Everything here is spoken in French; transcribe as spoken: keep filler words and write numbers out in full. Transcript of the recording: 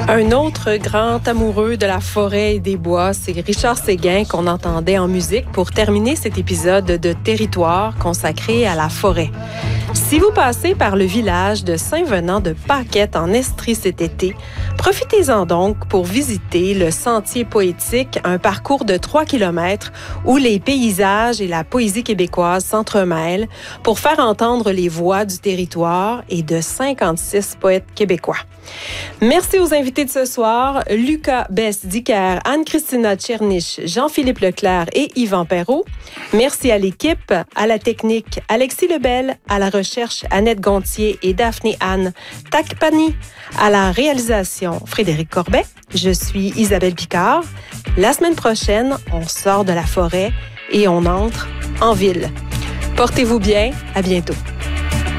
Un autre grand amoureux de la forêt et des bois, c'est Richard Séguin qu'on entendait en musique pour terminer cet épisode de Territoire consacré à la forêt. Si vous passez par le village de Saint-Venant-de-Paquette en Estrie cet été, profitez-en donc pour visiter le Sentier poétique, un parcours de trois kilomètres où les paysages et la poésie québécoise s'entremêlent pour faire entendre les voix du territoire et de cinquante-six poètes québécois. Merci aux invités de ce soir, Lucas Besse-Dicker, Anne-Christina Tchernich, Jean-Philippe Leclerc et Yvan Perrault. Merci à l'équipe, à la technique, Alexis Lebel, à la recherche, Annette Gontier et Daphné Anne Takpani, à la réalisation, Frédéric Corbet. Je suis Isabelle Picard. La semaine prochaine, on sort de la forêt et on entre en ville. Portez-vous bien, à bientôt.